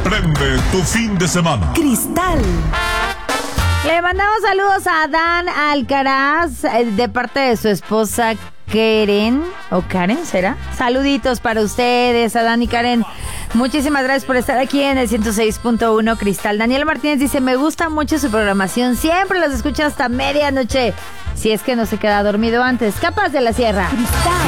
Prende tu fin de semana. Cristal. Le mandamos saludos a Dan Alcaraz de parte de su esposa Karen. ¿O Karen será? Saluditos para ustedes, a Dan y Karen. Muchísimas gracias por estar aquí en el 106.1 Cristal. Daniel Martínez dice, me gusta mucho su programación. Siempre los escucho hasta medianoche. Si es que no se queda dormido antes. Capaz de la Sierra. Cristal.